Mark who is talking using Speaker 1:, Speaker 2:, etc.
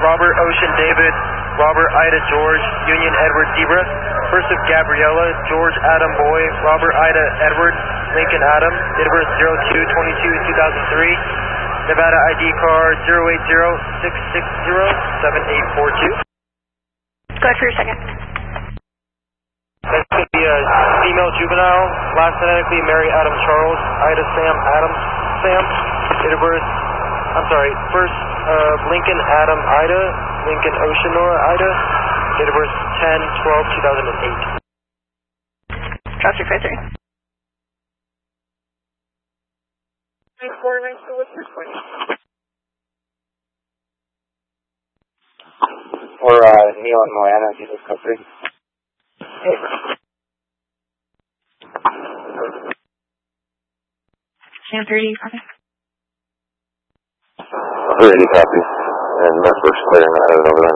Speaker 1: Robert Ocean David, Robert Ida George, Union Edward Zebra. First of Gabriella, George Adam Boy, Robert Ida Edward, Lincoln Adam, date of birth 02/22/2003. Nevada ID card 080-660-7842.
Speaker 2: Go ahead for your second.
Speaker 1: This could be a female juvenile, last phonetically Mary Adam Charles, Ida Sam Adams Sam, date of birth, first Lincoln Adam Ida, Lincoln Oceanora Ida, date of birth 10/12/2008.
Speaker 2: Drop your phaser.
Speaker 3: Or Neil and Moana, Jesus Country.
Speaker 2: Sam 30, copy.
Speaker 3: Any copy. And Northwest clear, and I have it over there.